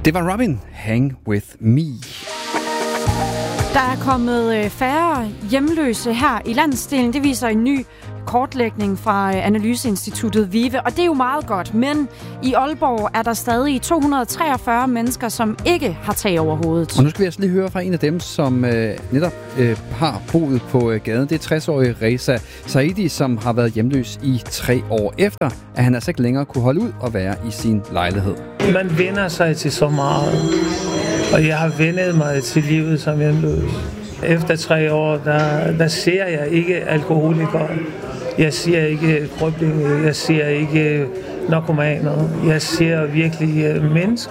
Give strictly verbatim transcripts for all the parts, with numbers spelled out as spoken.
Det var Robin, Hang With Me. Der er kommet færre hjemløse her i landsdelen. Det viser en ny kortlægning fra analyseinstituttet VIVE, og det er jo meget godt. Men i Aalborg er der stadig to hundrede og treogfyrre mennesker, som ikke har tag over hovedet. Og nu skal vi altså lige høre fra en af dem, som øh, netop øh, har boet på øh, gaden. Det er tres-årige Reza Saidi, som har været hjemløs i tre år efter, at han altså ikke længere kunne holde ud og være i sin lejlighed. Man vender sig til så meget, og jeg har vendet mig til livet som hjemløs. Efter tre år, der, der ser jeg ikke alkoholikere. Jeg ser ikke krøblinge, jeg ser ikke narkomaner. Jeg ser virkelig mennesker.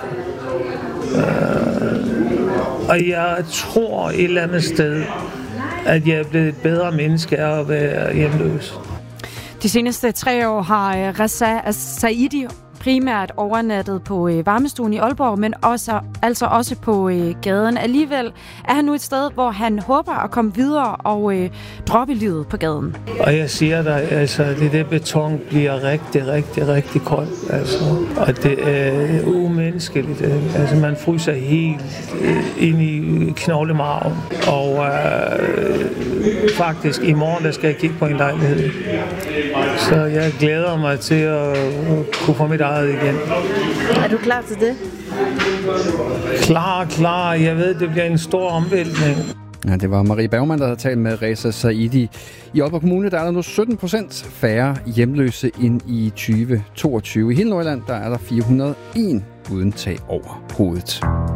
Og jeg tror et eller andet sted, at jeg er blevet et bedre menneske af at være hjemløs. De seneste tre år har Reza Saidi primært overnattet på øh, varmestuen i Aalborg, men også, altså også på øh, gaden. Alligevel er han nu et sted, hvor han håber at komme videre og øh, droppe livet på gaden. Og jeg siger dig, altså, det der beton bliver rigtig, rigtig, rigtig koldt. Altså, og det er umenneskeligt. Altså, man fryser helt øh, ind i knoglemarven. Og øh, faktisk i morgen, der skal jeg kigge på en lejlighed. Så jeg glæder mig til at kunne få mit eget igen. Er du klar til det? Klar, klar. Jeg ved, det bliver en stor omvæltning. Ja, det var Marie Bergman, der havde talt med Reza Saidi. I Aalborg Kommune der er der nu sytten procent færre hjemløse end i tyve toogtyve. I hele Nordjylland der er der fire hundrede og en uden tag over hovedet.